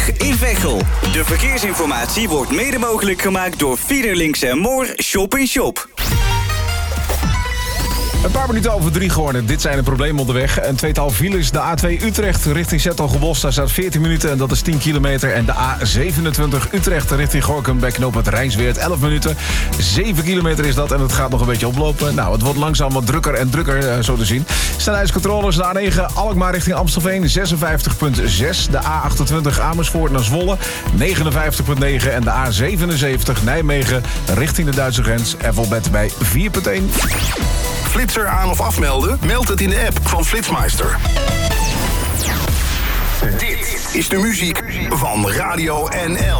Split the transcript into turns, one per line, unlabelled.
A20 in Veghel. De verkeersinformatie wordt mede mogelijk gemaakt door Fiederlinks en Moor Shop in Shop.
Een paar minuten over 3 geworden. Dit zijn de problemen onderweg. Een tweetal files. De A2 Utrecht richting Zettelgebos. Daar staat 14 minuten en dat is 10 kilometer. En de A27 Utrecht richting Gorinchem bij knooppunt Rijnsweert 11 minuten. 7 kilometer is dat en het gaat nog een beetje oplopen. Nou, het wordt langzaam wat drukker en drukker, zo te zien. Snelheidscontroles de A9 Alkmaar richting Amstelveen 56,6. De A28 Amersfoort naar Zwolle 59,9. En de A77 Nijmegen richting de Duitse grens. Ervelbed bij 4,1.
Flitser aan of afmelden? Meld het in de app van Flitsmeister. Dit is de muziek van Radio NL.